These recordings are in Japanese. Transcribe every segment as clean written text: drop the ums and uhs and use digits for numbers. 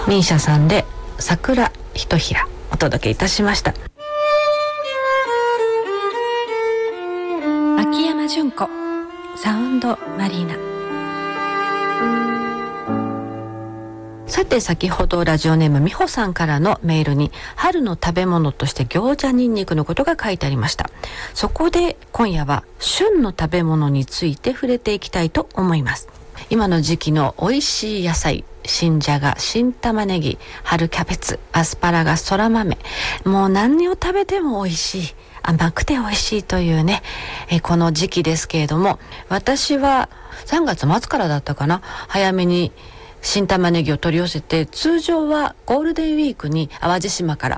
ミーシャさんで桜ひとひらお届けいたしました。秋山純子サウンドマリーナ。さて、先ほどラジオネームみほさんからのメールに春の食べ物として餃子ニンニクのことが書いてありました。そこで今夜は旬の食べ物について触れていきたいと思います。今の時期の美味しい野菜、新じゃが、新玉ねぎ、春キャベツ、アスパラガス、そら豆、もう何を食べても美味しい、甘くて美味しいというね、この時期ですけれども、私は3月末からだったかな、早めに新玉ねぎを取り寄せて、通常はゴールデンウィークに淡路島から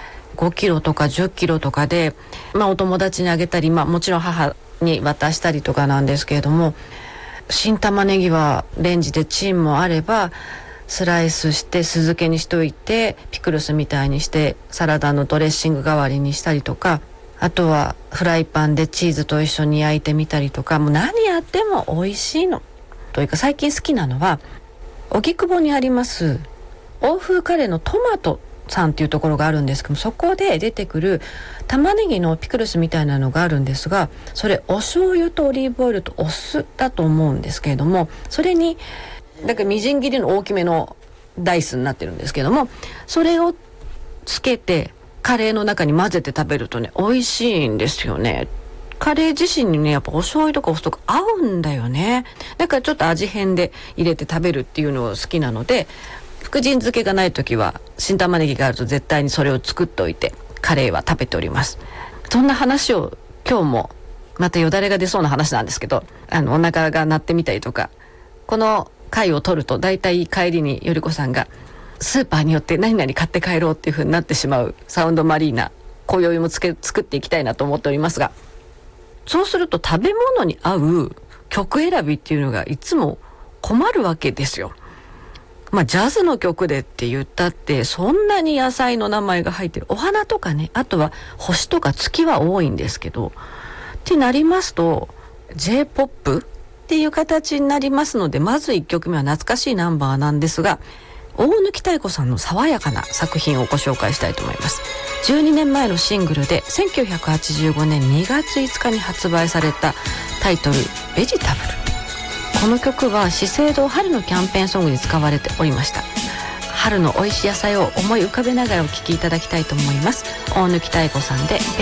5キロとか10キロとかで、お友達にあげたり、もちろん母に渡したりとかなんですけれども、新玉ねぎはレンジでチンもあればスライスして酢漬けにしといてピクルスみたいにしてサラダのドレッシング代わりにしたりとか、あとはフライパンでチーズと一緒に焼いてみたりとか、もう何やっても美味しいのというか、最近好きなのは荻窪にあります欧風カレーのトマトさんっていうところがあるんですけども、そこで出てくる玉ねぎのピクルスみたいなのがあるんですが、それお醤油とオリーブオイルとお酢だと思うんですけれども、それにだからみじん切りの大きめのダイスになってるんですけども、それをつけてカレーの中に混ぜて食べるとね、美味しいんですよね。カレー自身にね、やっぱお醤油とかお酢とか合うんだよね。だからちょっと味変で入れて食べるっていうのを好きなので、福神漬けがないときは新玉ねぎがあると絶対にそれを作っておいてカレーは食べております。そんな話を今日もまたよだれが出そうな話なんですけど、お腹が鳴ってみたりとか、この回を取るとだいたい帰りによりこさんがスーパーによって何々買って帰ろうっていう風になってしまうサウンドマリーナ、今宵も作っていきたいなと思っておりますが、そうすると食べ物に合う曲選びっていうのがいつも困るわけですよ。ジャズの曲でって言ったってそんなに野菜の名前が入ってるお花とかね、あとは星とか月は多いんですけど、ってなりますと J-POP っていう形になりますので、まず1曲目は懐かしいナンバーなんですが、大貫妙子さんの爽やかな作品をご紹介したいと思います。12年前のシングルで1985年2月5日に発売されたタイトルベジタブル。この曲は資生堂春のキャンペーンソングに使われておりました。春の美味しい野菜を思い浮かべながらお聴きいただきたいと思います。大貫妙子さんで